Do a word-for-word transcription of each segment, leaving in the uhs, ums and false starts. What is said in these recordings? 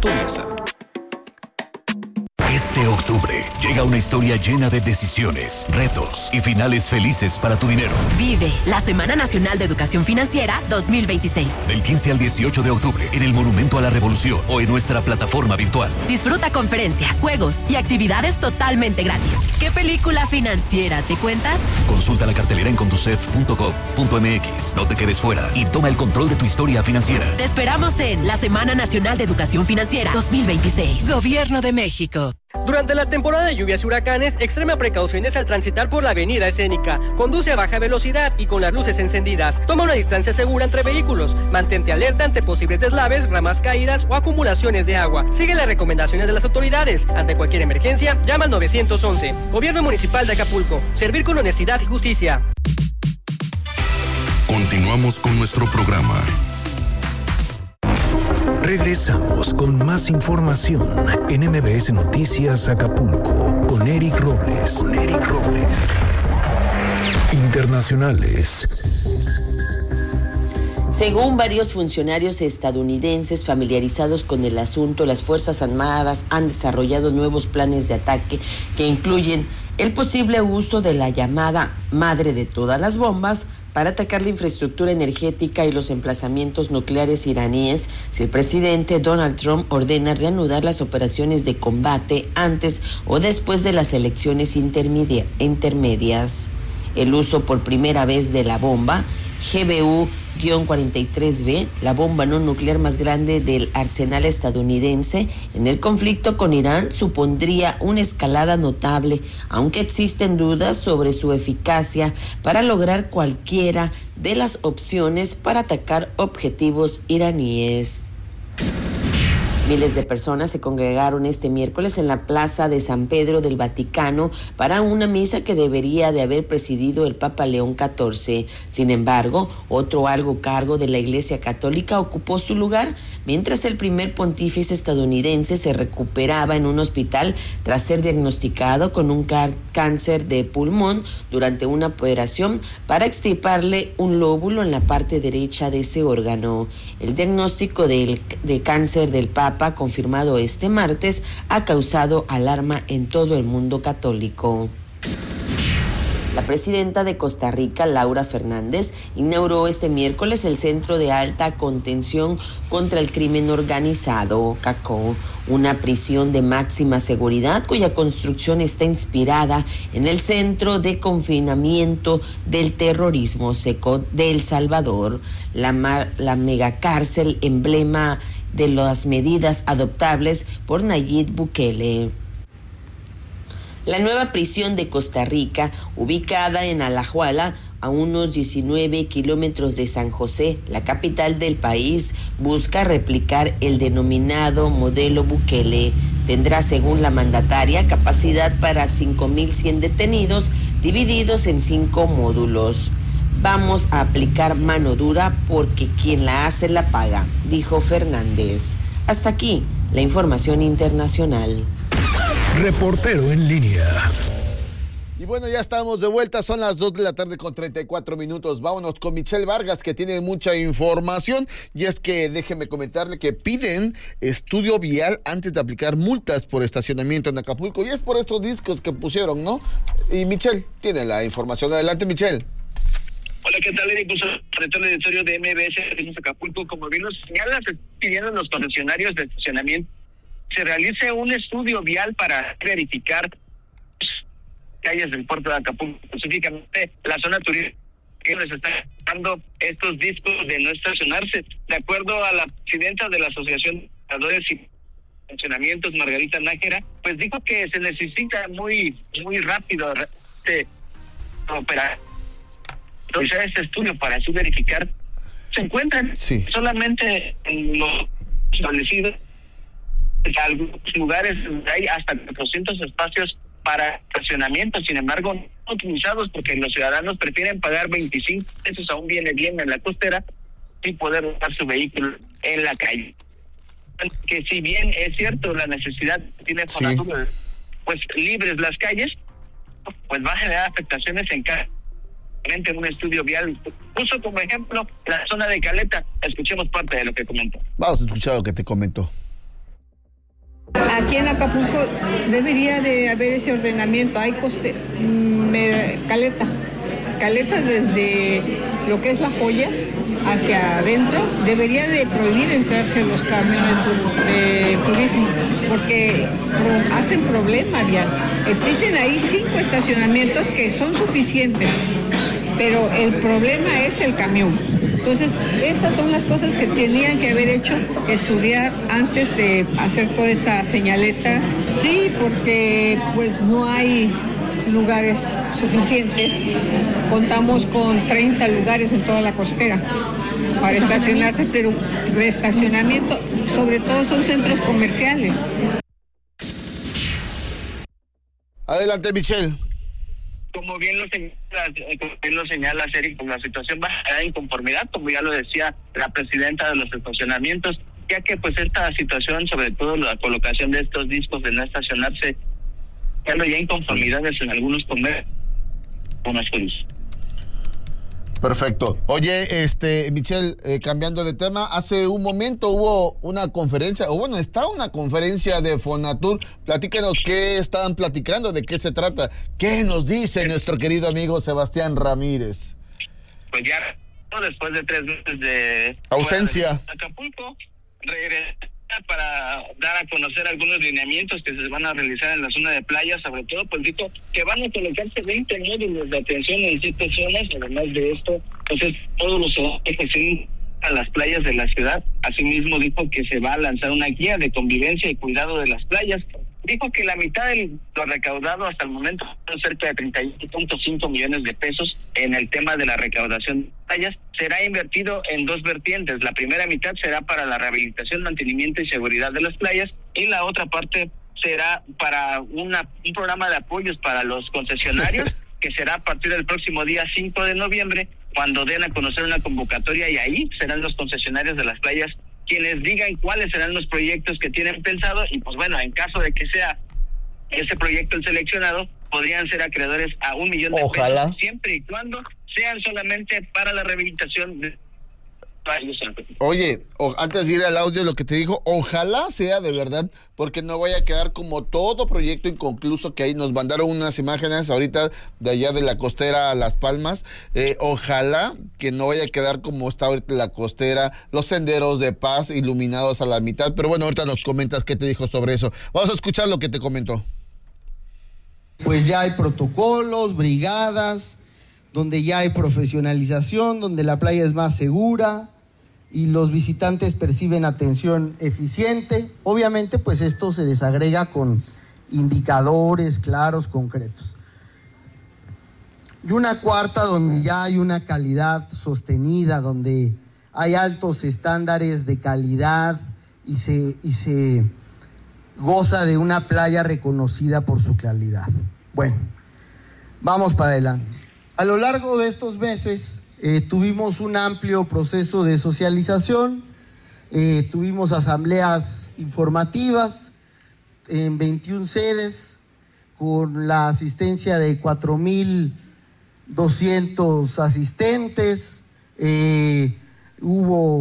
tu mesa. Este octubre llega una historia llena de decisiones, retos y finales felices para tu dinero. Vive la Semana Nacional de Educación Financiera dos mil veintiséis. Del quince al dieciocho de octubre en el Monumento a la Revolución o en nuestra plataforma virtual. Disfruta conferencias, juegos y actividades totalmente gratis. ¿Qué película financiera te cuentas? Consulta la cartelera en conducef punto gov punto mx. No te quedes fuera y toma el control de tu historia financiera. Te esperamos en la Semana Nacional de Educación Financiera dos mil veintiséis. Gobierno de México. Durante la temporada de lluvias y huracanes, extrema precauciones al transitar por la avenida escénica. Conduce a baja velocidad y con las luces encendidas. Toma una distancia segura entre vehículos. Mantente alerta ante posibles deslaves, ramas caídas o acumulaciones de agua. Sigue las recomendaciones de las autoridades. Ante cualquier emergencia, llama al nueve once. Gobierno Municipal de Acapulco. Servir con honestidad y justicia. Continuamos con nuestro programa. Regresamos con más información en M B S Noticias Acapulco con Eric Robles. Con Eric Robles. Internacionales. Según varios funcionarios estadounidenses familiarizados con el asunto, las Fuerzas Armadas han desarrollado nuevos planes de ataque que incluyen el posible uso de la llamada madre de todas las bombas para atacar la infraestructura energética y los emplazamientos nucleares iraníes si el presidente Donald Trump ordena reanudar las operaciones de combate antes o después de las elecciones intermedia- intermedias. El uso por primera vez de la bomba G B U cuarenta y tres B, la bomba no nuclear más grande del arsenal estadounidense, en el conflicto con Irán supondría una escalada notable, aunque existen dudas sobre su eficacia para lograr cualquiera de las opciones para atacar objetivos iraníes. Miles de personas se congregaron este miércoles en la Plaza de San Pedro del Vaticano para una misa que debería de haber presidido el Papa León catorce. Sin embargo, otro alto cargo de la Iglesia Católica ocupó su lugar, mientras el primer pontífice estadounidense se recuperaba en un hospital tras ser diagnosticado con un car- cáncer de pulmón durante una operación para extirparle un lóbulo en la parte derecha de ese órgano. El diagnóstico del, de cáncer del Papa, confirmado este martes, ha causado alarma en todo el mundo católico. La presidenta de Costa Rica, Laura Fernández, inauguró este miércoles el Centro de Alta Contención contra el Crimen Organizado, CACO, una prisión de máxima seguridad cuya construcción está inspirada en el Centro de Confinamiento del Terrorismo, SECO, de El Salvador, la, ma- la megacárcel emblema de las medidas adoptables por Nayib Bukele. La nueva prisión de Costa Rica, ubicada en Alajuela, a unos diecinueve kilómetros de San José, la capital del país, busca replicar el denominado modelo Bukele. Tendrá, según la mandataria, capacidad para cinco mil cien detenidos, divididos en cinco módulos. Vamos a aplicar mano dura porque quien la hace la paga, dijo Fernández. Hasta aquí la información internacional. Reportero en línea. Y bueno, ya estamos de vuelta, son las dos de la tarde con treinta y cuatro minutos. Vámonos con Michelle Vargas, que tiene mucha información. Y es que déjeme comentarle que piden estudio vial antes de aplicar multas por estacionamiento en Acapulco. Y es por estos discos que pusieron, ¿no? Y Michelle tiene la información. Adelante, Michelle. Hola, ¿qué tal, Eric? Director de editorio de M B S Acapulco. Como bien nos señalas, pidiendo a los concesionarios de estacionamiento se realice un estudio vial para verificar calles del puerto de Acapulco, específicamente la zona turística que les está dando estos discos de no estacionarse. De acuerdo a la presidenta de la Asociación de Operadores y Estacionamientos, Margarita Nájera, pues dijo que se necesita muy muy rápido este, operar, realizar este estudio para así verificar. Se encuentran sí. solamente en los establecidos, en algunos lugares hay hasta cuatrocientos espacios para estacionamiento, sin embargo no utilizados porque los ciudadanos prefieren pagar veinticinco pesos, aún viene bien en la costera, y poder usar su vehículo en la calle. Que si bien es cierto la necesidad que tiene Fonatur, sí. pues libres las calles, pues va a generar afectaciones en cada en un estudio vial. Puso como ejemplo la zona de Caleta. Escuchemos parte de lo que comentó. Vamos a escuchar lo que te comentó. aquí en Acapulco debería de haber ese ordenamiento. Hay coste, me, caleta, caleta desde lo que es La Joya hacia adentro. Debería de prohibir entrarse los camiones de turismo porque pro, hacen problema vial. Existen ahí cinco estacionamientos que son suficientes, pero el problema es el camión. Entonces, esas son las cosas que tenían que haber hecho, estudiar antes de hacer toda esa señaleta. Sí, porque pues no hay lugares suficientes. Contamos con treinta lugares en toda la costera para estacionarse, pero de estacionamiento, sobre todo son centros comerciales. Adelante, Michelle. Como bien lo señala, como bien lo señala Eric, pues la situación va a dar inconformidad, como ya lo decía la presidenta de los estacionamientos, ya que pues esta situación, sobre todo la colocación de estos discos de no estacionarse, ya inconformidades en algunos comercios. Perfecto. Oye, este, Michelle, eh, cambiando de tema, hace un momento hubo una conferencia, o bueno, está una conferencia de Fonatur. Platíquenos qué estaban platicando, de qué se trata, qué nos dice nuestro querido amigo Sebastián Ramírez. Pues ya, después de tres meses de ausencia, de Acapulco, regresa para dar a conocer algunos lineamientos que se van a realizar en la zona de playa. Sobre todo, pues dijo que van a colocarse veinte módulos de atención en siete zonas. Además de esto, entonces todos los ejes a las playas de la ciudad. Asimismo dijo que se va a lanzar una guía de convivencia y cuidado de las playas. Dijo que la mitad de lo recaudado hasta el momento, cerca de treinta y uno punto cinco millones de pesos en el tema de la recaudación de playas, será invertido en dos vertientes. La primera mitad será para la rehabilitación, mantenimiento y seguridad de las playas, y la otra parte será para una un programa de apoyos para los concesionarios, que será a partir del próximo día cinco de noviembre, cuando den a conocer una convocatoria, y ahí serán los concesionarios de las playas quienes digan cuáles serán los proyectos que tienen pensado. Y pues bueno, en caso de que sea ese proyecto el seleccionado, podrían ser acreedores a un millón de Ojalá. pesos, siempre y cuando sean solamente para la rehabilitación de varios. Oye, o, antes de ir al audio, lo que te dijo, ojalá sea de verdad, porque no vaya a quedar como todo proyecto inconcluso que ahí nos mandaron unas imágenes ahorita de allá de la costera a Las Palmas. Eh, ojalá que no vaya a quedar como está ahorita la costera, los senderos de paz iluminados a la mitad. Pero bueno, ahorita nos comentas qué te dijo sobre eso. Vamos a escuchar lo que te comentó. Pues ya hay protocolos, brigadas, donde ya hay profesionalización, donde la playa es más segura y los visitantes perciben atención eficiente. Obviamente, pues esto se desagrega con indicadores claros, concretos. Y una cuarta, donde ya hay una calidad sostenida, donde hay altos estándares de calidad y se, y se goza de una playa reconocida por su calidad. Bueno, vamos para adelante. A lo largo de estos meses eh, tuvimos un amplio proceso de socialización, eh, tuvimos asambleas informativas en veintiuna sedes con la asistencia de cuatro mil doscientos asistentes, eh, hubo...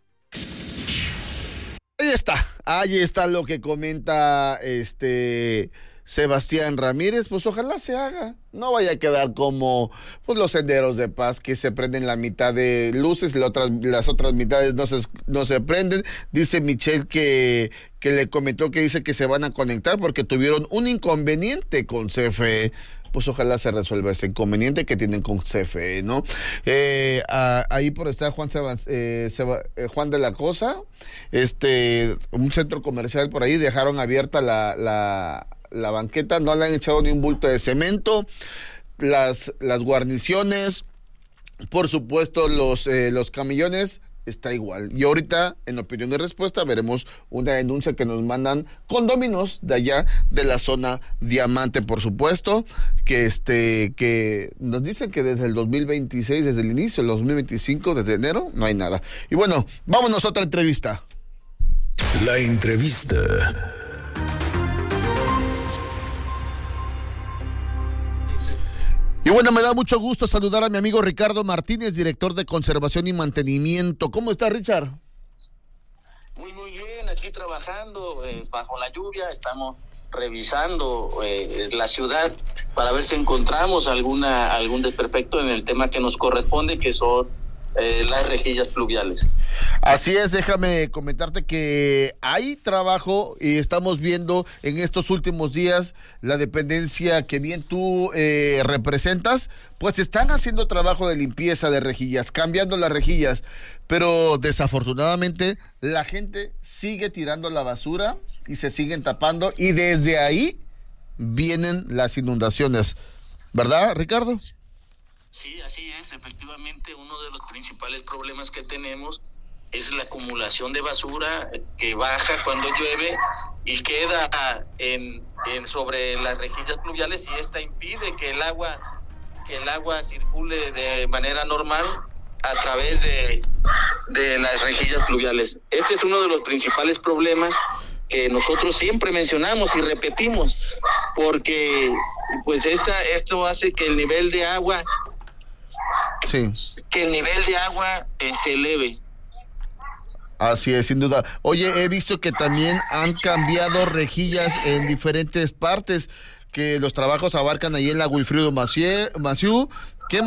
Ahí está, ahí está lo que comenta este... Sebastián Ramírez. Pues ojalá se haga, no vaya a quedar como pues los senderos de paz que se prenden la mitad de luces y la otras, las otras mitades no se, no se prenden. Dice Michelle que, que le comentó que dice que se van a conectar porque tuvieron un inconveniente con C F E. Pues ojalá se resuelva ese inconveniente que tienen con C F E, ¿no? Eh, a, ahí por estar Juan, Seba, eh, Seba, eh, Juan de la Cosa, este, un centro comercial por ahí, dejaron abierta la, la, la banqueta, no le han echado ni un bulto de cemento, las, las guarniciones, por supuesto los, eh, los camillones, está igual. Y ahorita, en opinión y respuesta, veremos una denuncia que nos mandan condóminos de allá, de la zona Diamante, por supuesto, que este, que nos dicen que desde el dos mil veintiséis, desde el inicio del dos mil veinticinco, desde enero, no hay nada. Y bueno, vámonos a otra entrevista. La entrevista. Y bueno, me da mucho gusto saludar a mi amigo Ricardo Martínez, director de Conservación y Mantenimiento. ¿Cómo está, Richard? Muy, muy bien. aquí trabajando eh, bajo la lluvia, estamos revisando eh, la ciudad para ver si encontramos alguna algún desperfecto en el tema que nos corresponde, que son eh, las rejillas pluviales. Así es, déjame comentarte que hay trabajo y estamos viendo en estos últimos días la dependencia que bien tú eh, representas, pues están haciendo trabajo de limpieza de rejillas, cambiando las rejillas, pero desafortunadamente la gente sigue tirando la basura y se siguen tapando y desde ahí vienen las inundaciones, ¿verdad, Ricardo? Sí, así es, efectivamente uno de los principales problemas que tenemos es la acumulación de basura que baja cuando llueve y queda en, en sobre las rejillas pluviales, y esta impide que el agua que el agua circule de manera normal a través de, de las rejillas pluviales. Este es uno de los principales problemas que nosotros siempre mencionamos y repetimos, porque pues esta esto hace que el nivel de agua sí. que el nivel de agua eh, se eleve. Así es, sin duda. Oye, he visto que también han cambiado rejillas en diferentes partes, que los trabajos abarcan ahí en la Wilfrido Maciú.